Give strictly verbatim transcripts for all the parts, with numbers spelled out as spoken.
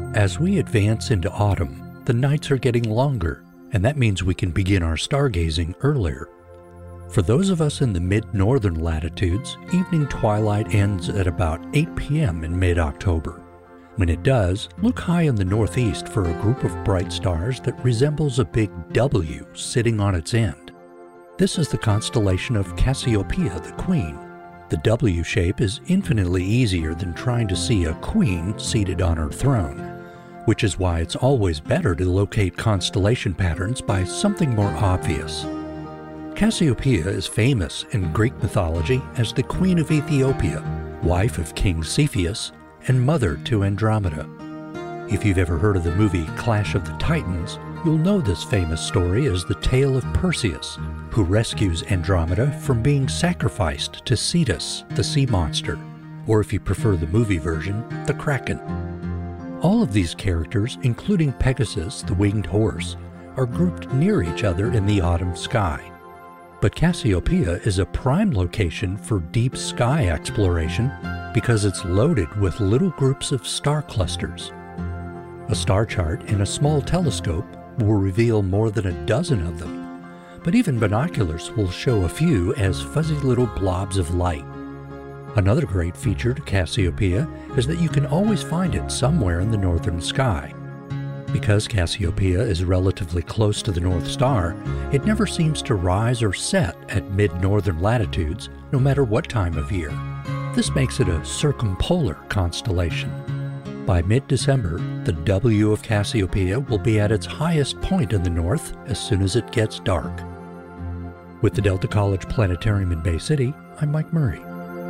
As we advance into autumn, the nights are getting longer, and that means we can begin our stargazing earlier. For those of us in the mid-northern latitudes, evening twilight ends at about eight p.m. in mid-October. When it does, look high in the northeast for a group of bright stars that resembles a big W sitting on its end. This is the constellation of Cassiopeia, the Queen. The W shape is infinitely easier than trying to see a queen seated on her throne, which is why it's always better to locate constellation patterns by something more obvious. Cassiopeia is famous in Greek mythology as the Queen of Ethiopia, wife of King Cepheus, and mother to Andromeda. If you've ever heard of the movie Clash of the Titans, you'll know this famous story as the tale of Perseus, who rescues Andromeda from being sacrificed to Cetus, the sea monster, or if you prefer the movie version, the Kraken. All of these characters, including Pegasus, the winged horse, are grouped near each other in the autumn sky. But Cassiopeia is a prime location for deep sky exploration because it's loaded with little groups of star clusters. A star chart and a small telescope will reveal more than a dozen of them, but even binoculars will show a few as fuzzy little blobs of light. Another great feature to Cassiopeia is that you can always find it somewhere in the northern sky. Because Cassiopeia is relatively close to the North Star, it never seems to rise or set at mid-northern latitudes, no matter what time of year. This makes it a circumpolar constellation. By mid-December, the W of Cassiopeia will be at its highest point in the north as soon as it gets dark. With the Delta College Planetarium in Bay City, I'm Mike Murray.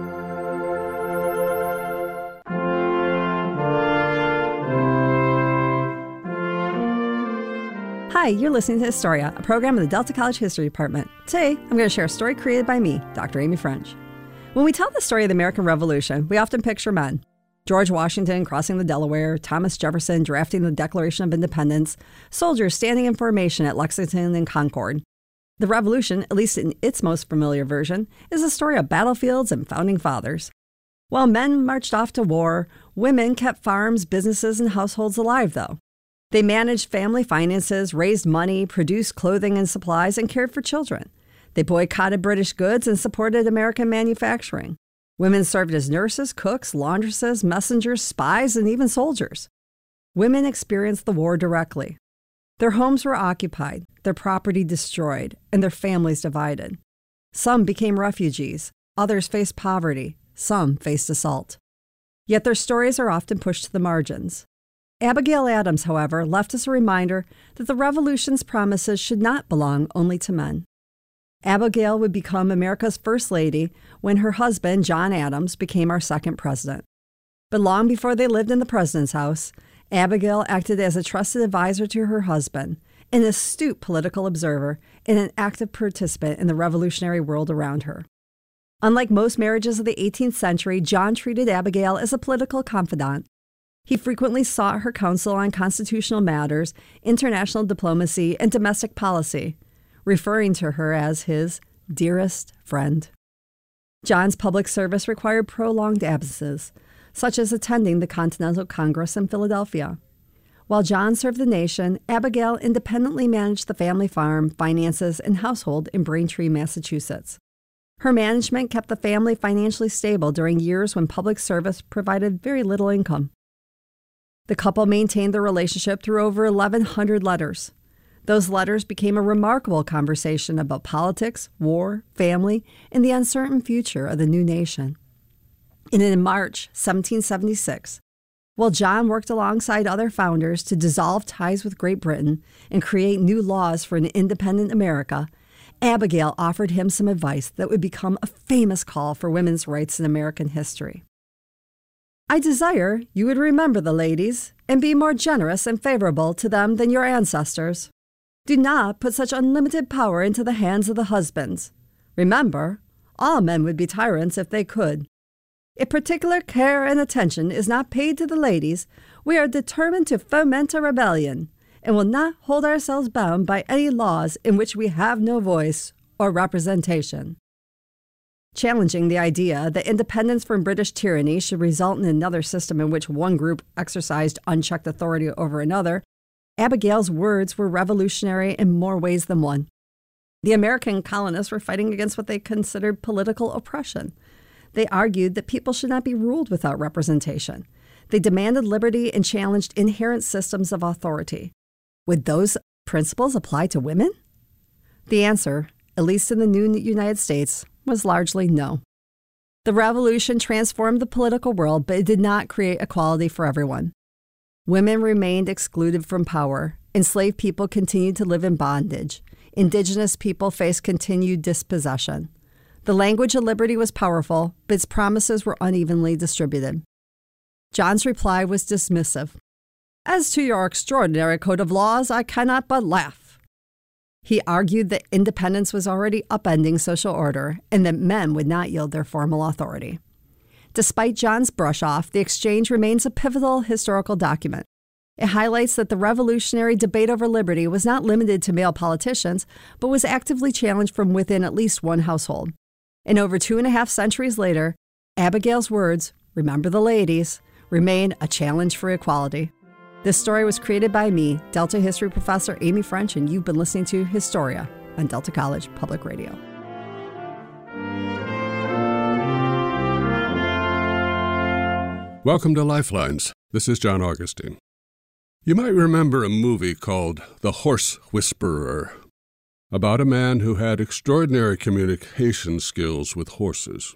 Hi, you're listening to Historia, a program of the Delta College History Department. Today, I'm going to share a story created by me, Doctor Amy French. When we tell the story of the American Revolution, we often picture men. George Washington crossing the Delaware, Thomas Jefferson drafting the Declaration of Independence, soldiers standing in formation at Lexington and Concord. The Revolution, at least in its most familiar version, is a story of battlefields and founding fathers. While men marched off to war, women kept farms, businesses, and households alive, though. They managed family finances, raised money, produced clothing and supplies, and cared for children. They boycotted British goods and supported American manufacturing. Women served as nurses, cooks, laundresses, messengers, spies, and even soldiers. Women experienced the war directly. Their homes were occupied, their property destroyed, and their families divided. Some became refugees, others faced poverty, some faced assault. Yet their stories are often pushed to the margins. Abigail Adams, however, left us a reminder that the Revolution's promises should not belong only to men. Abigail would become America's First Lady when her husband, John Adams, became our second president. But long before they lived in the president's house, Abigail acted as a trusted advisor to her husband, an astute political observer, and an active participant in the revolutionary world around her. Unlike most marriages of the eighteenth century, John treated Abigail as a political confidant. He frequently sought her counsel on constitutional matters, international diplomacy, and domestic policy, referring to her as his dearest friend. John's public service required prolonged absences, such as attending the Continental Congress in Philadelphia. While John served the nation, Abigail independently managed the family farm, finances, and household in Braintree, Massachusetts. Her management kept the family financially stable during years when public service provided very little income. The couple maintained their relationship through over eleven hundred letters. Those letters became a remarkable conversation about politics, war, family, and the uncertain future of the new nation. And in March seventeen seventy-six, while John worked alongside other founders to dissolve ties with Great Britain and create new laws for an independent America, Abigail offered him some advice that would become a famous call for women's rights in American history. I desire you would remember the ladies and be more generous and favorable to them than your ancestors. Do not put such unlimited power into the hands of the husbands. Remember, all men would be tyrants if they could. If particular care and attention is not paid to the ladies, we are determined to foment a rebellion, and will not hold ourselves bound by any laws in which we have no voice or representation. challenging the idea that independence from British tyranny should result in another system in which one group exercised unchecked authority over another, Abigail's words were revolutionary in more ways than one. The American colonists were fighting against what they considered political oppression. They argued that people should not be ruled without representation. They demanded liberty and challenged inherent systems of authority. Would those principles apply to women? The answer, at least in the new United States, was largely no. The revolution transformed the political world, but it did not create equality for everyone. Women remained excluded from power. Enslaved people continued to live in bondage. Indigenous people faced continued dispossession. The language of liberty was powerful, but its promises were unevenly distributed. John's reply was dismissive. As to your extraordinary code of laws, I cannot but laugh. He argued that independence was already upending social order and that men would not yield their formal authority. Despite John's brush-off, the exchange remains a pivotal historical document. It highlights that the revolutionary debate over liberty was not limited to male politicians, but was actively challenged from within at least one household. And over two and a half centuries later, Abigail's words, "Remember the ladies," remain a challenge for equality. This story was created by me, Delta history professor Amy French, and you've been listening to Historia on Delta College Public Radio. Welcome to Lifelines. This is John Augustine. You might remember a movie called The Horse Whisperer, about a man who had extraordinary communication skills with horses.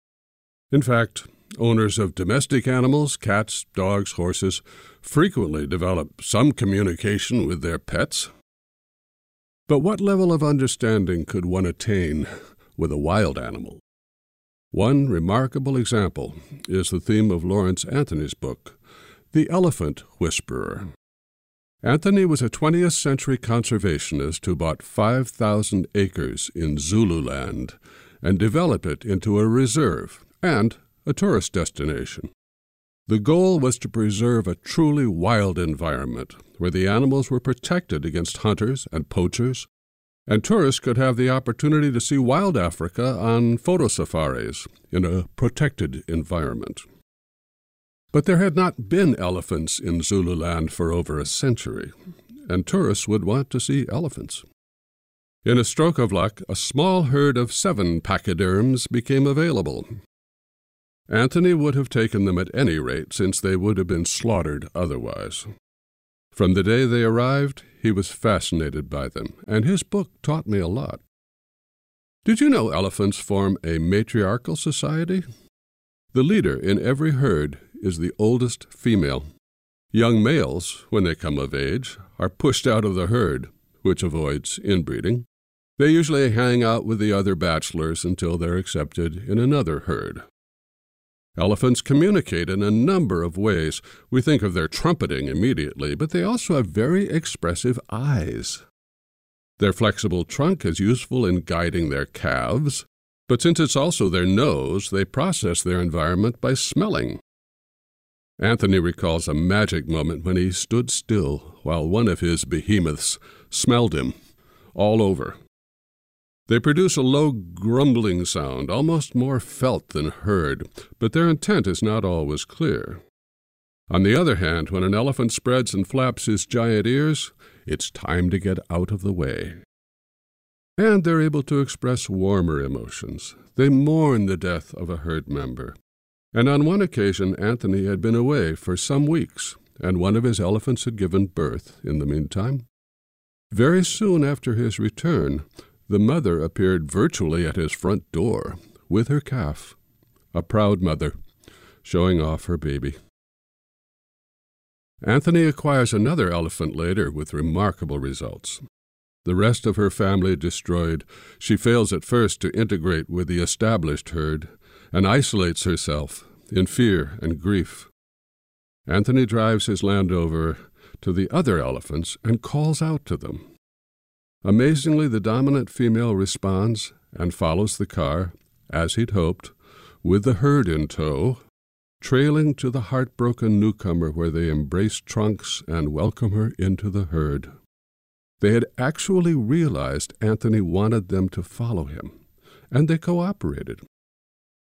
In fact, owners of domestic animals, cats, dogs, horses, frequently develop some communication with their pets. But what level of understanding could one attain with a wild animal? One remarkable example is the theme of Lawrence Anthony's book, The Elephant Whisperer. Anthony was a twentieth century conservationist who bought five thousand acres in Zululand and developed it into a reserve and a tourist destination. The goal was to preserve a truly wild environment where the animals were protected against hunters and poachers, and tourists could have the opportunity to see wild Africa on photo safaris in a protected environment. But there had not been elephants in Zululand for over a century, and tourists would want to see elephants. In a stroke of luck, a small herd of seven pachyderms became available. Anthony would have taken them at any rate, since they would have been slaughtered otherwise. From the day they arrived, he was fascinated by them, and his book taught me a lot. Did you know elephants form a matriarchal society? The leader in every herd is the oldest female. Young males, when they come of age, are pushed out of the herd, which avoids inbreeding. They usually hang out with the other bachelors until they're accepted in another herd. Elephants communicate in a number of ways. We think of their trumpeting immediately, but they also have very expressive eyes. Their flexible trunk is useful in guiding their calves, but since it's also their nose, they process their environment by smelling. Anthony recalls a magic moment when he stood still while one of his behemoths smelled him all over. They produce a low grumbling sound, almost more felt than heard, but their intent is not always clear. On the other hand, when an elephant spreads and flaps his giant ears, it's time to get out of the way. And they're able to express warmer emotions. They mourn the death of a herd member. And on one occasion, Anthony had been away for some weeks, and one of his elephants had given birth in the meantime. Very soon after his return, the mother appeared virtually at his front door with her calf, a proud mother, showing off her baby. Anthony acquires another elephant later with remarkable results. The rest of her family destroyed, she fails at first to integrate with the established herd and isolates herself in fear and grief. Anthony drives his land over to the other elephants and calls out to them. Amazingly, the dominant female responds and follows the car, as he'd hoped, with the herd in tow, trailing to the heartbroken newcomer where they embrace trunks and welcome her into the herd. They had actually realized Anthony wanted them to follow him, and they cooperated.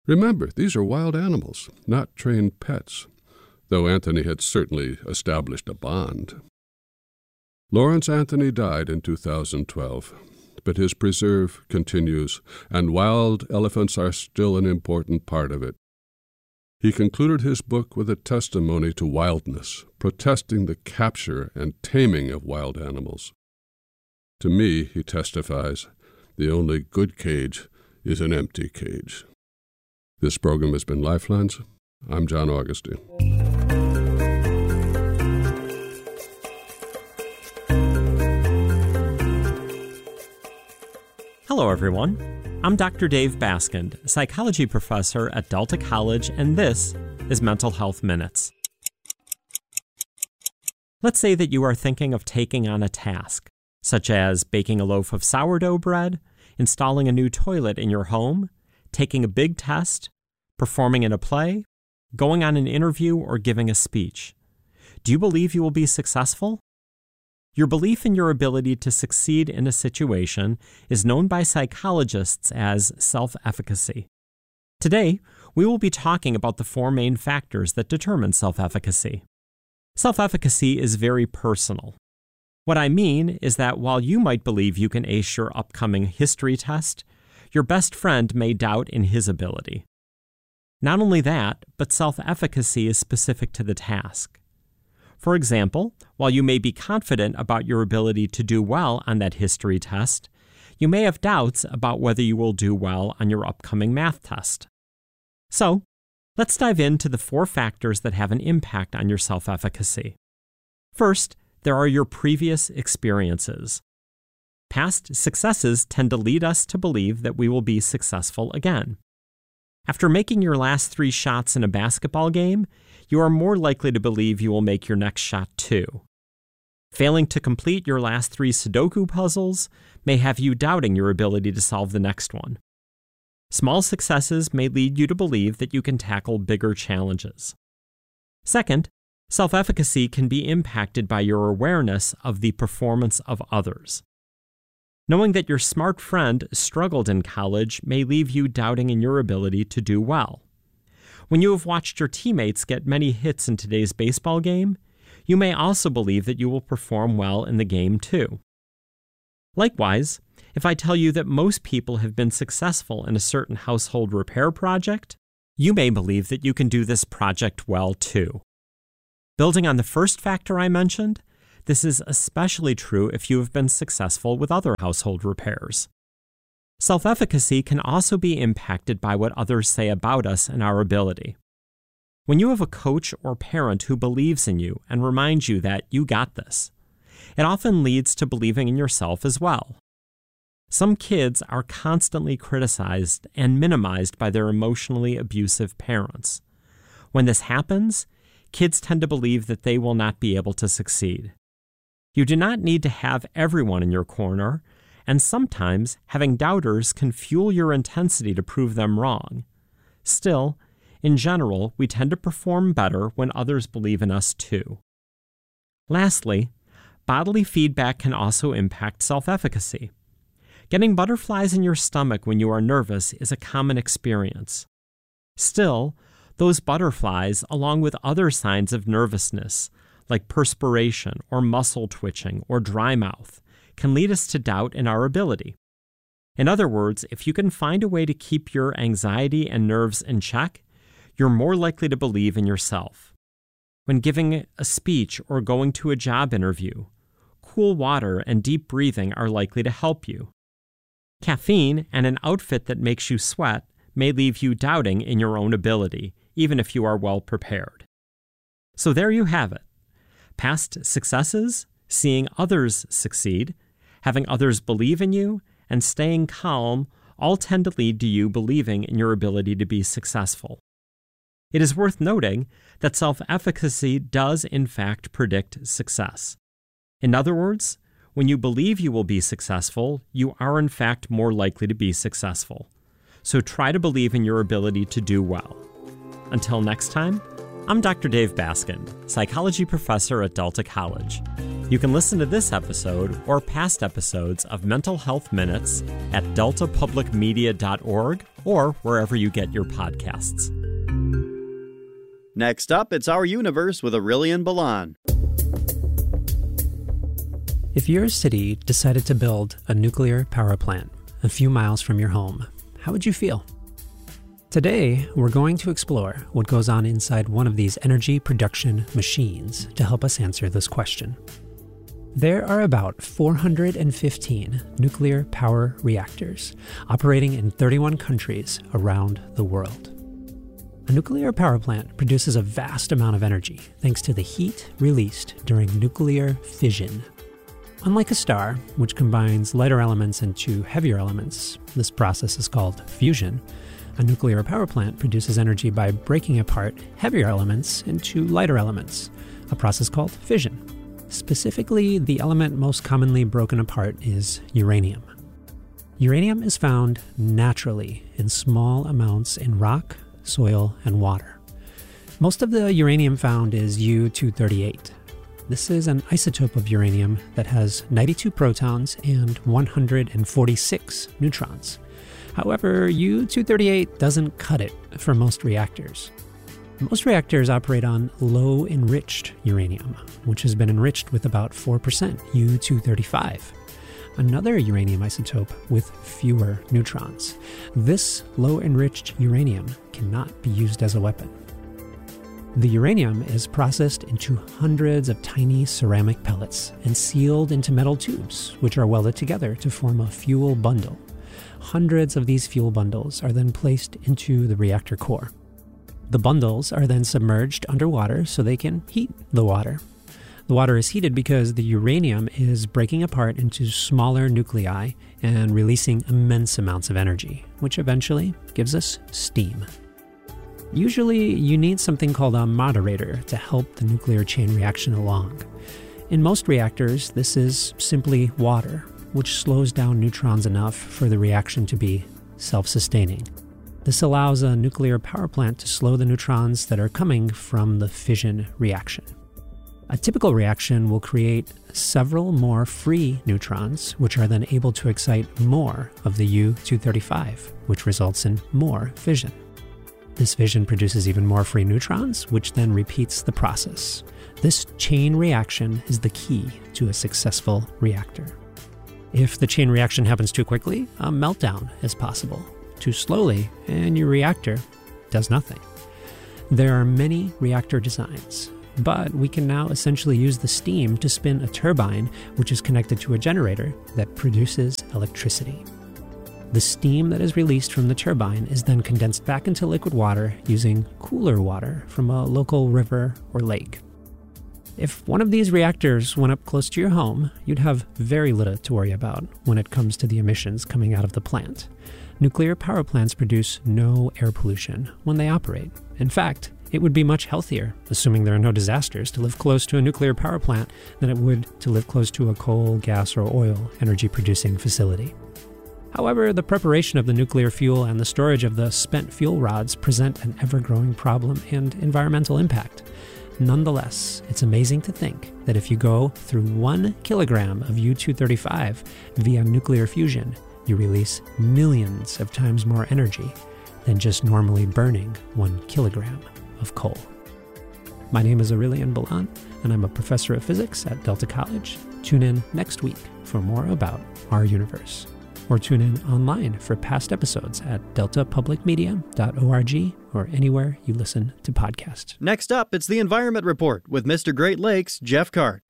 Remember, these are wild animals, not trained pets, though Anthony had certainly established a bond. Lawrence Anthony died in two thousand twelve, but his preserve continues, and wild elephants are still an important part of it. He concluded his book with a testimony to wildness, protesting the capture and taming of wild animals. To me, he testifies, the only good cage is an empty cage. This program has been Lifelines. I'm John Augustine. Hello, everyone. I'm Doctor Dave Baskind, psychology professor at Delta College, and this is Mental Health Minutes. Let's say that you are thinking of taking on a task, such as baking a loaf of sourdough bread, installing a new toilet in your home, taking a big test, performing in a play, going on an interview, or giving a speech. Do you believe you will be successful? Your belief in your ability to succeed in a situation is known by psychologists as self-efficacy. Today, we will be talking about the four main factors that determine self-efficacy. Self-efficacy is very personal. What I mean is that while you might believe you can ace your upcoming history test, your best friend may doubt in his ability. Not only that, but self-efficacy is specific to the task. For example, while you may be confident about your ability to do well on that history test, you may have doubts about whether you will do well on your upcoming math test. So, let's dive into the four factors that have an impact on your self-efficacy. First, there are your previous experiences. Past successes tend to lead us to believe that we will be successful again. After making your last three shots in a basketball game, you are more likely to believe you will make your next shot too. Failing to complete your last three Sudoku puzzles may have you doubting your ability to solve the next one. Small successes may lead you to believe that you can tackle bigger challenges. Second, self-efficacy can be impacted by your awareness of the performance of others. Knowing that your smart friend struggled in college may leave you doubting in your ability to do well. When you have watched your teammates get many hits in today's baseball game, you may also believe that you will perform well in the game too. Likewise, if I tell you that most people have been successful in a certain household repair project, you may believe that you can do this project well too. Building on the first factor I mentioned, this is especially true if you have been successful with other household repairs. Self-efficacy can also be impacted by what others say about us and our ability. When you have a coach or parent who believes in you and reminds you that you got this, it often leads to believing in yourself as well. Some kids are constantly criticized and minimized by their emotionally abusive parents. When this happens, kids tend to believe that they will not be able to succeed. You do not need to have everyone in your corner, and sometimes having doubters can fuel your intensity to prove them wrong. Still, in general, we tend to perform better when others believe in us too. Lastly, bodily feedback can also impact self-efficacy. Getting butterflies in your stomach when you are nervous is a common experience. Still, those butterflies, along with other signs of nervousness, like perspiration or muscle twitching or dry mouth, can lead us to doubt in our ability. In other words, if you can find a way to keep your anxiety and nerves in check, you're more likely to believe in yourself. When giving a speech or going to a job interview, cool water and deep breathing are likely to help you. Caffeine and an outfit that makes you sweat may leave you doubting in your own ability, even if you are well prepared. So there you have it. Past successes, seeing others succeed, having others believe in you, and staying calm all tend to lead to you believing in your ability to be successful. It is worth noting that self-efficacy does in fact predict success. In other words, when you believe you will be successful, you are in fact more likely to be successful. So try to believe in your ability to do well. Until next time, I'm Doctor Dave Baskind, psychology professor at Delta College. You can listen to this episode or past episodes of Mental Health Minutes at delta public media dot org or wherever you get your podcasts. Next up, it's Our Universe with Aurelian Balan. If your city decided to build a nuclear power plant a few miles from your home, how would you feel? Today, we're going to explore what goes on inside one of these energy production machines to help us answer this question. There are about four hundred fifteen nuclear power reactors operating in thirty-one countries around the world. A nuclear power plant produces a vast amount of energy thanks to the heat released during nuclear fission. Unlike a star, which combines lighter elements into heavier elements, this process is called fusion. A nuclear power plant produces energy by breaking apart heavier elements into lighter elements, a process called fission. Specifically, the element most commonly broken apart is uranium. Uranium is found naturally in small amounts in rock, soil, and water. Most of the uranium found is U two thirty-eight. This is an isotope of uranium that has ninety-two protons and one hundred forty-six neutrons. However, U two thirty-eight doesn't cut it for most reactors. Most reactors operate on low-enriched uranium, which has been enriched with about four percent U two thirty-five, another uranium isotope with fewer neutrons. This low-enriched uranium cannot be used as a weapon. The uranium is processed into hundreds of tiny ceramic pellets and sealed into metal tubes, which are welded together to form a fuel bundle. Hundreds of these fuel bundles are then placed into the reactor core. The bundles are then submerged underwater so they can heat the water. The water is heated because the uranium is breaking apart into smaller nuclei and releasing immense amounts of energy, which eventually gives us steam. Usually, you need something called a moderator to help the nuclear chain reaction along. In most reactors, this is simply water, which slows down neutrons enough for the reaction to be self-sustaining. This allows a nuclear power plant to slow the neutrons that are coming from the fission reaction. A typical reaction will create several more free neutrons, which are then able to excite more of the U two thirty-five, which results in more fission. This fission produces even more free neutrons, which then repeats the process. This chain reaction is the key to a successful reactor. If the chain reaction happens too quickly, a meltdown is possible. Too slowly, and your reactor does nothing. There are many reactor designs, but we can now essentially use the steam to spin a turbine, which is connected to a generator that produces electricity. The steam that is released from the turbine is then condensed back into liquid water using cooler water from a local river or lake. If one of these reactors went up close to your home, you'd have very little to worry about when it comes to the emissions coming out of the plant. Nuclear power plants produce no air pollution when they operate. In fact, it would be much healthier, assuming there are no disasters, to live close to a nuclear power plant than it would to live close to a coal, gas, or oil energy-producing facility. However, the preparation of the nuclear fuel and the storage of the spent fuel rods present an ever-growing problem and environmental impact. Nonetheless, it's amazing to think that if you go through one kilogram of U two thirty-five via nuclear fusion, you release millions of times more energy than just normally burning one kilogram of coal. My name is Aurelian Balan, and I'm a professor of physics at Delta College. Tune in next week for more about our universe. Or tune in online for past episodes at delta public media dot org or anywhere you listen to podcasts. Next up, it's the Environment Report with Mister Great Lakes, Jeff Cart.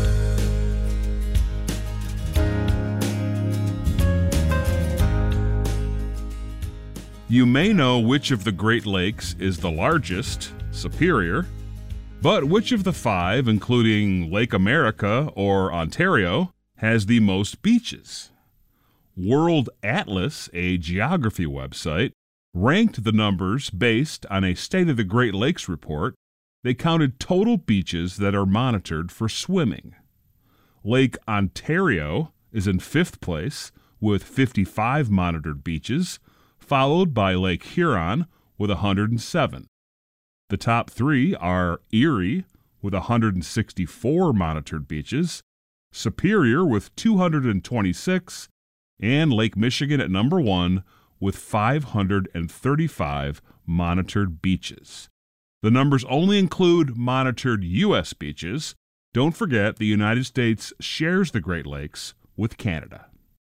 You may know which of the Great Lakes is the largest, Superior, but which of the five, including Lake America or Ontario, has the most beaches? World Atlas, a geography website, ranked the numbers based on a State of the Great Lakes report. They counted total beaches that are monitored for swimming. Lake Ontario is in fifth place with fifty-five monitored beaches, followed by Lake Huron with one hundred seven. The top three are Erie with one hundred sixty-four monitored beaches, Superior with two hundred twenty-six, and Lake Michigan at number one with five hundred thirty-five monitored beaches. The numbers only include monitored U S beaches. Don't forget, the United States shares the Great Lakes with Canada.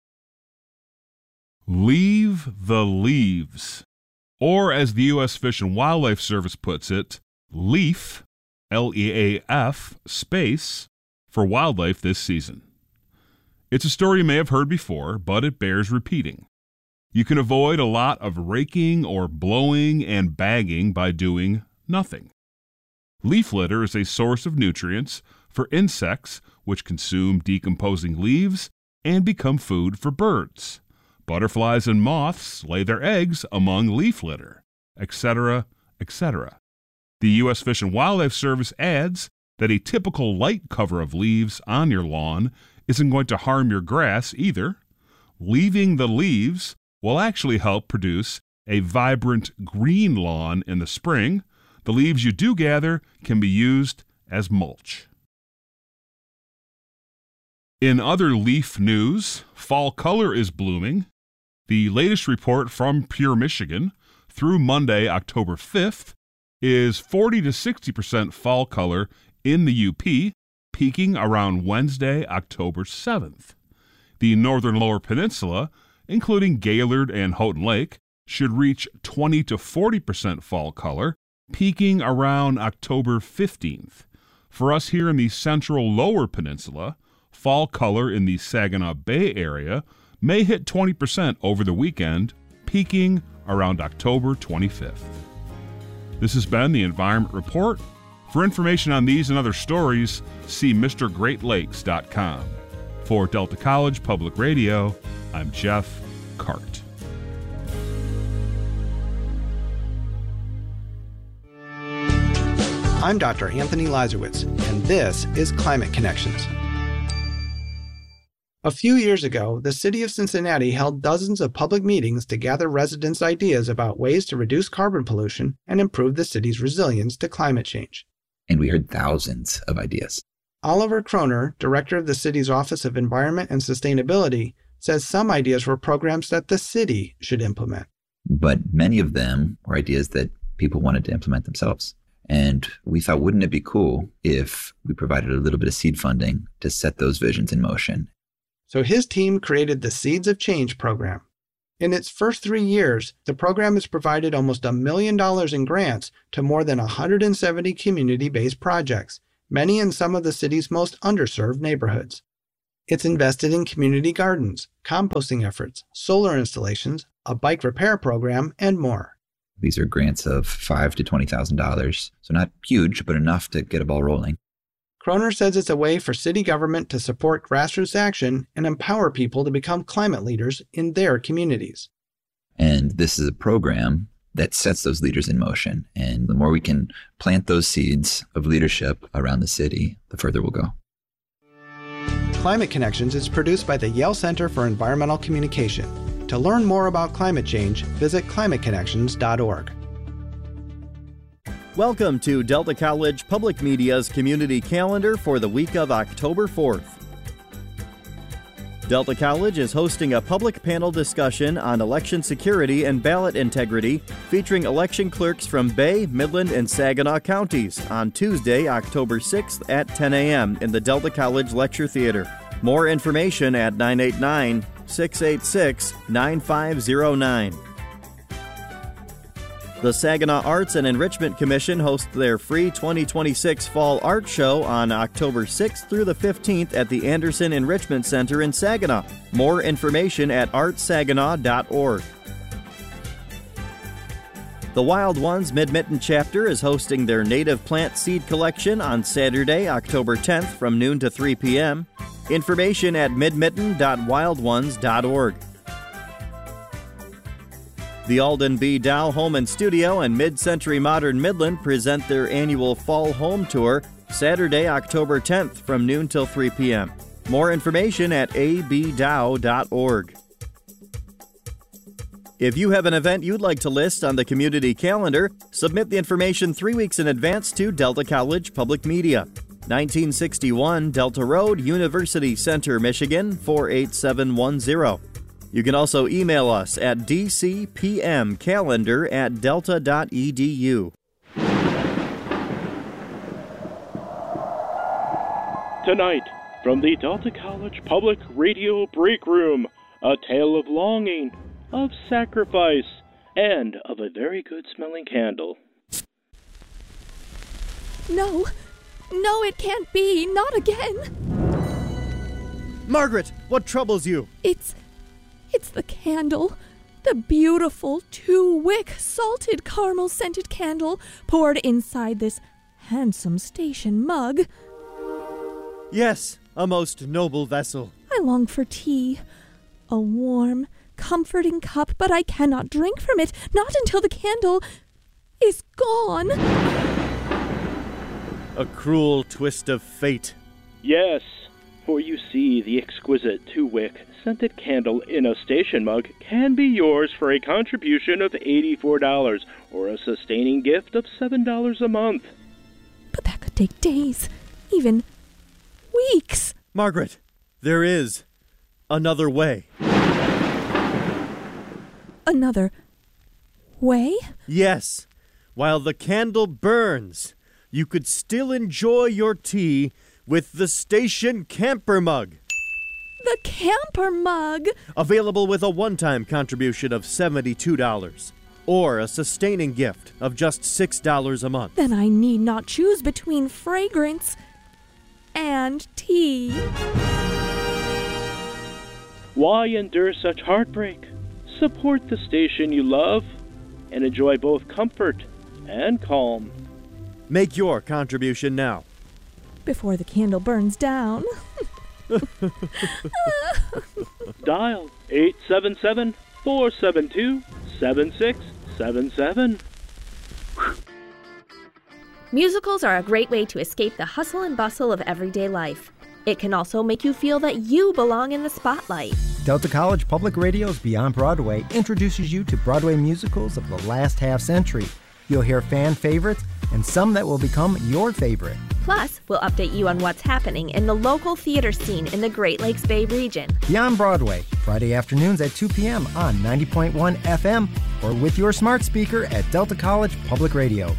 Leave the leaves. Or as the U S Fish and Wildlife Service puts it, LEAF, L E A F, space, for wildlife this season. It's a story you may have heard before, but it bears repeating. You can avoid a lot of raking or blowing and bagging by doing nothing. Leaf litter is a source of nutrients for insects which consume decomposing leaves and become food for birds. Butterflies and moths lay their eggs among leaf litter, et cetera, et cetera. The U S Fish and Wildlife Service adds that a typical light cover of leaves on your lawn isn't going to harm your grass either. Leaving the leaves will actually help produce a vibrant green lawn in the spring. The leaves you do gather can be used as mulch. In other leaf news, fall color is blooming. The latest report from Pure Michigan through Monday, October fifth, is forty to sixty percent fall color in the U P, peaking around Wednesday, October seventh. The northern lower peninsula, including Gaylord and Houghton Lake, should reach twenty to forty percent fall color, peaking around October fifteenth. For us here in the central lower peninsula, fall color in the Saginaw Bay area may hit twenty percent over the weekend, peaking around October twenty-fifth. This has been the Environment Report. For information on these and other stories, see Mister Great Lakes dot com. For Delta College Public Radio, I'm Jeff Cart. I'm Doctor Anthony Lazarowitz, and this is Climate Connections. A few years ago, the city of Cincinnati held dozens of public meetings to gather residents' ideas about ways to reduce carbon pollution and improve the city's resilience to climate change. And we heard thousands of ideas. Oliver Kroner, director of the city's Office of Environment and Sustainability, says some ideas were programs that the city should implement. But many of them were ideas that people wanted to implement themselves. And we thought, wouldn't it be cool if we provided a little bit of seed funding to set those visions in motion? So his team created the Seeds of Change program. In its first three years, the program has provided almost a million dollars in grants to more than one hundred seventy community-based projects, many in some of the city's most underserved neighborhoods. It's invested in community gardens, composting efforts, solar installations, a bike repair program, and more. These are grants of five thousand to twenty thousand dollars, so not huge, but enough to get a ball rolling. Kroner says it's a way for city government to support grassroots action and empower people to become climate leaders in their communities. And this is a program that sets those leaders in motion. And the more we can plant those seeds of leadership around the city, the further we'll go. Climate Connections is produced by the Yale Center for Environmental Communication. To learn more about climate change, visit climate connections dot org. Welcome to Delta College Public Media's community calendar for the week of October fourth. Delta College is hosting a public panel discussion on election security and ballot integrity featuring election clerks from Bay, Midland, and Saginaw counties on Tuesday, October sixth at ten a.m. in the Delta College Lecture Theater. More information at nine eight nine, six eight six, nine five zero nine. The Saginaw Arts and Enrichment Commission hosts their free twenty twenty-six Fall Art Show on October sixth through the fifteenth at the Anderson Enrichment Center in Saginaw. More information at art saginaw dot org. The Wild Ones Mid-Mitten chapter is hosting their native plant seed collection on Saturday, October tenth from noon to three p.m. Information at mid mitten dot wild ones dot org. The Alden B. Dow Home and Studio and Mid-Century Modern Midland present their annual Fall Home Tour Saturday, October tenth from noon till three p.m. More information at a b dow dot org. If you have an event you'd like to list on the community calendar, submit the information three weeks in advance to Delta College Public Media. nineteen sixty-one Delta Road, University Center, Michigan, four eight seven one zero. You can also email us at d c p m calendar at delta dot e d u. Tonight, from the Delta College Public Radio Break Room, a tale of longing, of sacrifice, and of a very good-smelling candle. No, no, it can't be, not again. Margaret, what troubles you? It's, it's the candle. The beautiful two-wick salted caramel-scented candle poured inside this handsome station mug. Yes, a most noble vessel. I long for tea, a warm, comforting cup, but I cannot drink from it, not until the candle is gone. A cruel twist of fate. Yes, for you see, the exquisite two-wick scented candle in a station mug can be yours for a contribution of eighty-four dollars or a sustaining gift of seven dollars a month. But that could take days, even weeks. Margaret, there is another way. Another way? Yes. While the candle burns, you could still enjoy your tea with the station camper mug. The camper mug? Available with a one-time contribution of seventy-two dollars. Or a sustaining gift of just six dollars a month. Then I need not choose between fragrance and tea. Why endure such heartbreak? Support the station you love and enjoy both comfort and calm. Make your contribution now. Before the candle burns down. Dial eight seven seven, four seven two, seven six seven seven. Musicals are a great way to escape the hustle and bustle of everyday life. It can also make you feel that you belong in the spotlight. Delta College Public Radio's Beyond Broadway introduces you to Broadway musicals of the last half century. You'll hear fan favorites and some that will become your favorite. Plus, we'll update you on what's happening in the local theater scene in the Great Lakes Bay region. Beyond Broadway, Friday afternoons at two p.m. on ninety point one F M or with your smart speaker at Delta College Public Radio.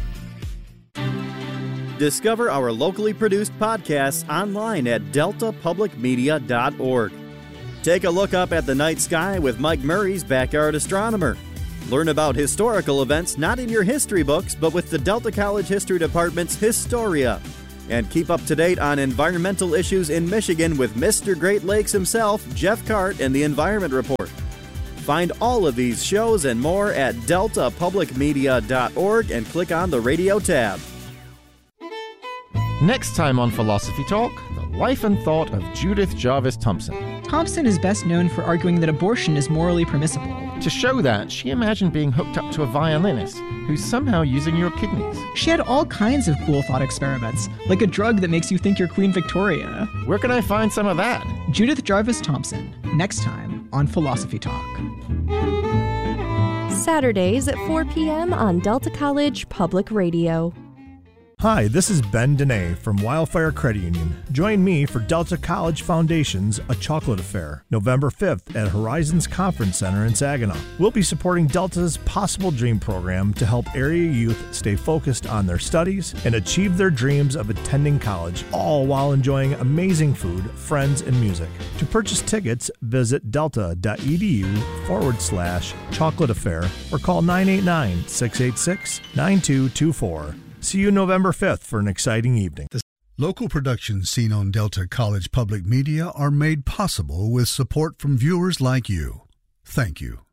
Discover our locally produced podcasts online at delta public media dot org. Take a look up at the night sky with Mike Murray's Backyard Astronomer. Learn about historical events not in your history books, but with the Delta College History Department's Historia. And keep up to date on environmental issues in Michigan with Mister Great Lakes himself, Jeff Cart, and the Environment Report. Find all of these shows and more at delta public media dot org and click on the radio tab. Next time on Philosophy Talk, the life and thought of Judith Jarvis Thompson. Thompson is best known for arguing that abortion is morally permissible. To show that, she imagined being hooked up to a violinist who's somehow using your kidneys. She had all kinds of cool thought experiments, like a drug that makes you think you're Queen Victoria. Where can I find some of that? Judith Jarvis Thompson, next time on Philosophy Talk. Saturdays at four p.m. on Delta College Public Radio. Hi, this is Ben Dene from Wildfire Credit Union. Join me for Delta College Foundation's A Chocolate Affair, November fifth at Horizons Conference Center in Saginaw. We'll be supporting Delta's Possible Dream program to help area youth stay focused on their studies and achieve their dreams of attending college, all while enjoying amazing food, friends, and music. To purchase tickets, visit delta.edu forward slash chocolate affair or call nine eight nine, six eight six, nine two two four. See you November fifth for an exciting evening. Local productions seen on Delta College Public Media are made possible with support from viewers like you. Thank you.